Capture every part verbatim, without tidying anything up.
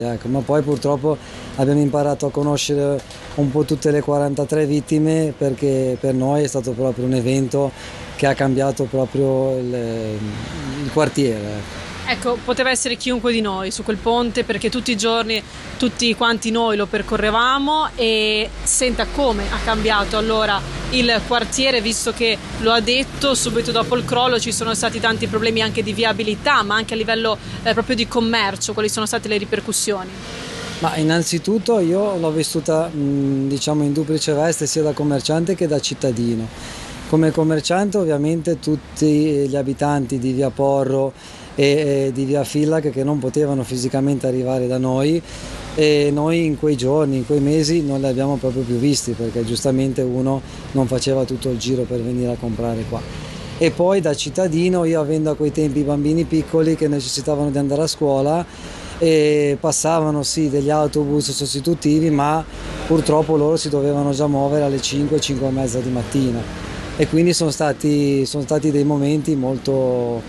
ecco. Ma poi purtroppo abbiamo imparato a conoscere un po' tutte le quarantatré vittime, perché per noi è stato proprio un evento che ha cambiato proprio il, il quartiere. Ecco, poteva essere chiunque di noi su quel ponte, perché tutti i giorni tutti quanti noi lo percorrevamo. E senta come ha cambiato allora il quartiere, visto che lo ha detto, subito dopo il crollo ci sono stati tanti problemi anche di viabilità, ma anche a livello eh, proprio di commercio. Quali sono state le ripercussioni? Ma innanzitutto io l'ho vissuta mh, diciamo in duplice veste, sia da commerciante che da cittadino. Come commerciante ovviamente tutti gli abitanti di via Porro e, e di via Fillac che non potevano fisicamente arrivare da noi, e noi in quei giorni, in quei mesi non li abbiamo proprio più visti, perché giustamente uno non faceva tutto il giro per venire a comprare qua. E poi da cittadino, io avendo a quei tempi bambini piccoli che necessitavano di andare a scuola, e passavano sì degli autobus sostitutivi, ma purtroppo loro si dovevano già muovere alle cinque, cinque e mezza di mattina, e quindi sono stati, sono stati dei momenti molto,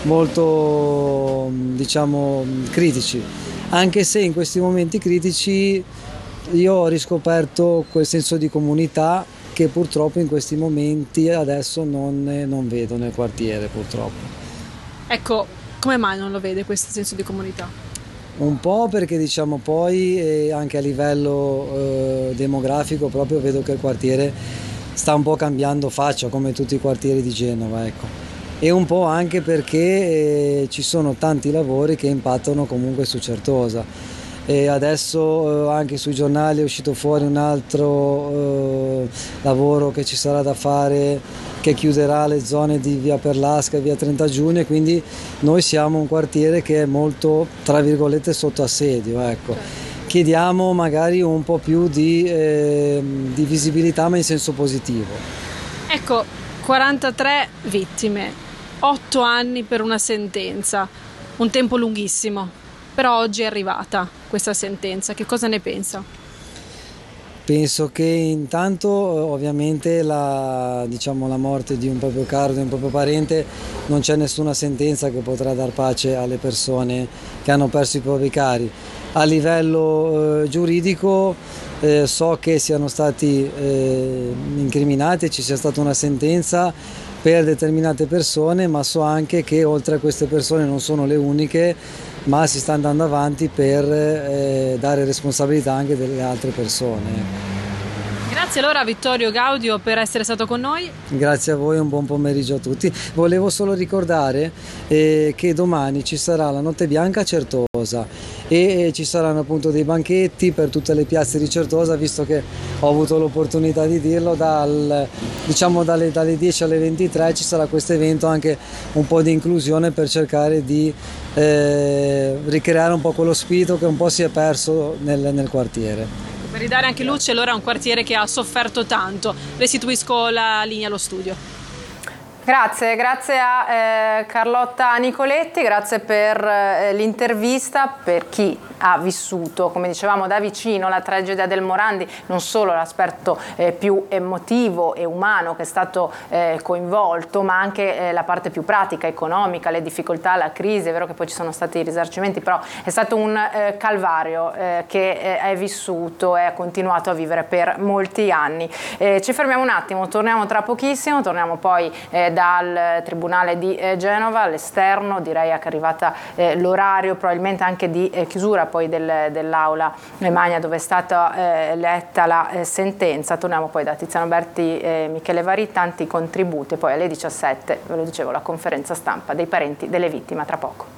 molto diciamo critici, anche se in questi momenti critici io ho riscoperto quel senso di comunità che purtroppo in questi momenti adesso non, non vedo nel quartiere, purtroppo. Ecco, come mai non lo vede questo senso di comunità? Un po' perché diciamo poi eh, anche a livello eh, demografico proprio vedo che il quartiere sta un po' cambiando faccia, come tutti i quartieri di Genova, ecco. E un po' anche perché eh, ci sono tanti lavori che impattano comunque su Certosa. E adesso eh, anche sui giornali è uscito fuori un altro eh, lavoro che ci sarà da fare, che chiuderà le zone di via Perlasca e via trenta giugno, e quindi noi siamo un quartiere che è molto, tra virgolette, sotto assedio, ecco. Chiediamo magari un po' più di, eh, di visibilità, ma in senso positivo. Ecco, quarantatré vittime, otto anni per una sentenza, un tempo lunghissimo, però oggi è arrivata questa sentenza. Che cosa ne pensa? Penso che intanto ovviamente la, diciamo, la morte di un proprio caro, di un proprio parente, non c'è nessuna sentenza che potrà dar pace alle persone che hanno perso i propri cari. A livello eh, giuridico eh, so che siano stati eh, incriminati e ci sia stata una sentenza per determinate persone, ma so anche che oltre a queste persone non sono le uniche, ma si sta andando avanti per eh, dare responsabilità anche delle altre persone. Grazie allora a Vittorio Gaudio per essere stato con noi. Grazie a voi, un buon pomeriggio a tutti. Volevo solo ricordare eh, che domani ci sarà la Notte Bianca a Certosa e eh, ci saranno appunto dei banchetti per tutte le piazze di Certosa, visto che ho avuto l'opportunità di dirlo, dal, diciamo dalle, dalle dieci alle ventitré ci sarà questo evento, anche un po' di inclusione per cercare di eh, ricreare un po' quello spirito che un po' si è perso nel, nel quartiere. Per ridare anche luce allora a un quartiere che ha sofferto tanto. Restituisco la linea allo studio. Grazie, grazie a eh, Carlotta Nicoletti, grazie per eh, l'intervista. Per chi ha vissuto, come dicevamo, da vicino la tragedia del Morandi, non solo l'aspetto eh, più emotivo e umano che è stato eh, coinvolto, ma anche eh, la parte più pratica, economica, le difficoltà, la crisi. È vero che poi ci sono stati i risarcimenti, però è stato un eh, calvario eh, che eh, è vissuto e ha continuato a vivere per molti anni. Eh, ci fermiamo un attimo, torniamo tra pochissimo, torniamo poi eh, dal Tribunale di eh, Genova all'esterno. Direi che è arrivata eh, l'orario probabilmente anche di eh, chiusura poi del, dell'aula Magna dove è stata eh, letta la eh, sentenza. Torniamo poi da Tiziano Berti e Michele Varì, tanti contributi, e poi alle diciassette, ve lo dicevo, la conferenza stampa dei parenti delle vittime. Tra poco.